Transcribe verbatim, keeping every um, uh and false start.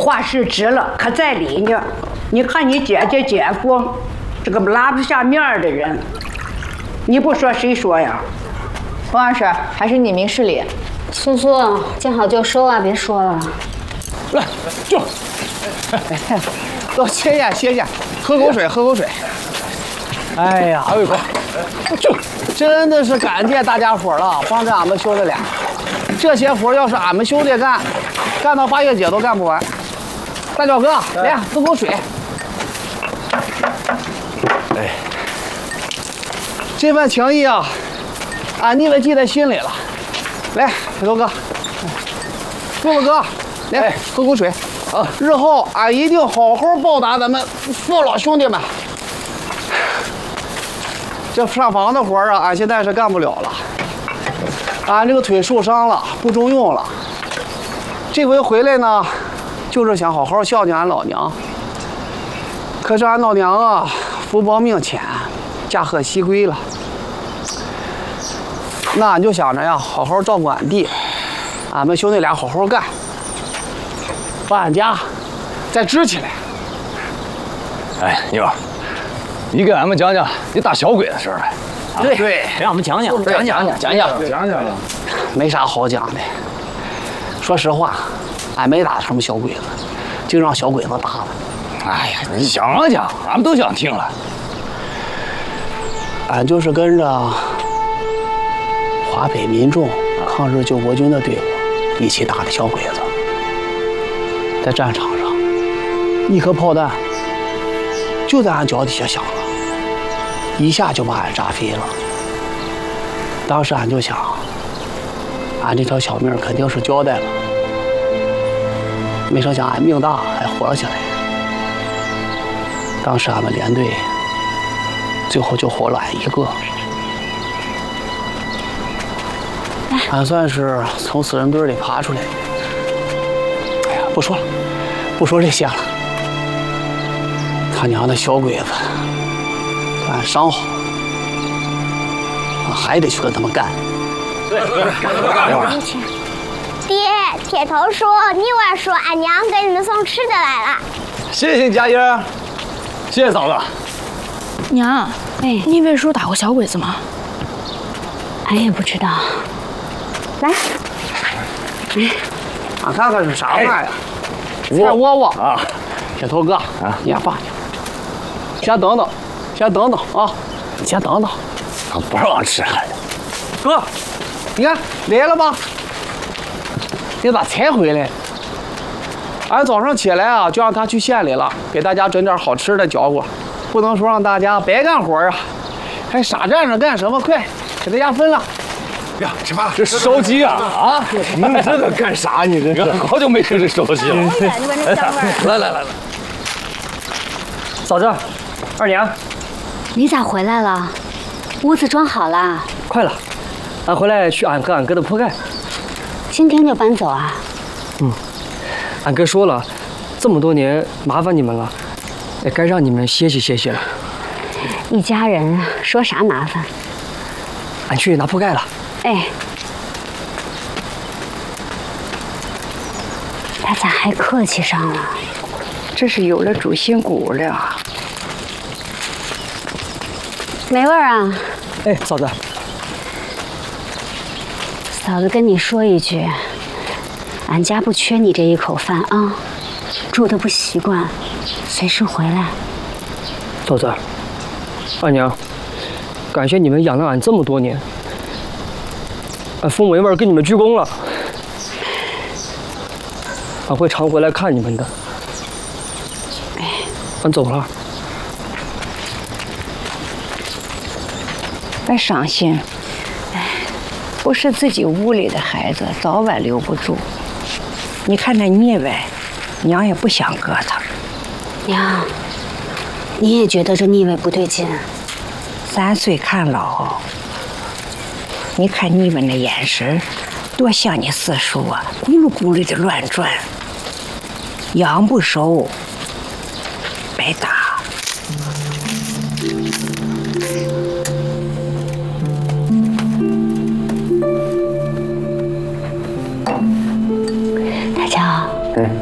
话是直了，可在理呢。你看你姐姐姐夫，这个拉不下面的人，你不说谁说呀？ 王二婶，还是你明事理。 苏苏，见好就收啊，别说了。 来，就，都歇下歇下，喝口水喝口水。哎呀，还有一口，就真的是感谢大家伙了，帮着俺们兄弟俩。这些活要是俺们兄弟干，干到八月节都干不完。大脚哥，来喝口水。哎，这份情谊啊，俺你们记在心里了。来，铁头哥，哥哥哥，来喝口水。啊，日后俺一定好好报答咱们父老兄弟们。这上房的活啊，俺现在是干不了了。俺这个腿受伤了，不中用了。这回回来呢，就是想好好孝敬俺老娘。可是俺老娘啊，福薄命浅，驾鹤西归了。那俺就想着呀，好好照顾俺弟，俺们兄弟俩好好干，把俺家再支起来。 哎，妞儿，你给俺们讲讲你打小鬼的事儿来。 对对， 让我们讲讲， 讲讲讲讲讲讲讲。没啥好讲的。说实话，俺没打什么小鬼子，就让小鬼子打了。 哎呀，你讲讲，俺们都想听了。 俺就是跟着华北民众抗日救国军的队伍一起打的小鬼子，在战场上，一颗炮弹就在俺脚底下响了，一下就把俺炸飞了。当时俺就想，俺这条小命肯定是交代了，没成想俺命大还活了下来。当时俺们连队最后就活了俺一个，俺算是从死人堆里爬出来。哎呀，不说了，不说这些了。他娘的小鬼子，俺伤好，俺还得去跟他们干。 对对对。 爹，铁头叔、妮娃叔，俺娘给你们送吃的来了。 谢谢佳音，谢谢嫂子。 娘，哎，你为叔打过小鬼子吗？ 俺也不知道。来， 哎，俺看看是啥菜呀？菜窝窝啊！铁头哥啊，你先放下，先等等，先等等啊，你先等等。 他不让吃还。 哥，你看来了吧？你咋才回来？俺早上起来啊，就让他去县里了，给大家整点好吃的嚼过，不能说让大家白干活啊，还傻站着干什么？快，给大家分了。 呀，吃饭了。这烧鸡啊啊！你这个干啥？你这是好久没吃这烧鸡了。来来来来， 嫂子，二娘， 你咋回来了？屋子装好了？ 快了，俺回来去俺哥俺哥的铺盖。 今天就搬走啊？ 嗯，俺哥说了，这么多年麻烦你们了，也该让你们歇息歇息了。 一家人说啥麻烦？ 俺去拿铺盖了。 哎，他咋还客气上了？ 这是有了主心骨了。 没味儿啊？ 哎，嫂子。 嫂子跟你说一句，俺家不缺你这一口饭啊，住的不习惯，随时回来。 嫂子，二娘，感谢你们养了俺这么多年。俺封文文跟你们鞠躬了，俺会常回来看你们的。 哎， 俺走了。 别伤心，哎，不是自己屋里的孩子，早晚留不住。你看那腻歪，娘也不想搁他。 娘，你也觉得这腻歪不对劲？ 三岁看老。你看你们那眼神，多像你四叔啊，咕噜咕噜的乱转，养不熟，白打。